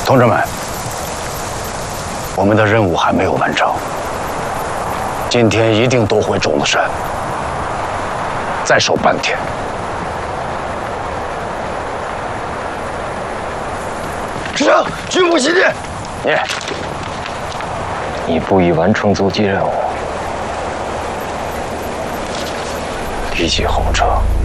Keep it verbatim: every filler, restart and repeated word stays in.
同志们，我们的任务还没有完成，今天一定夺回种子山，再守半天。师长，军部急电。你， 你不已完成阻击任务，立即后撤。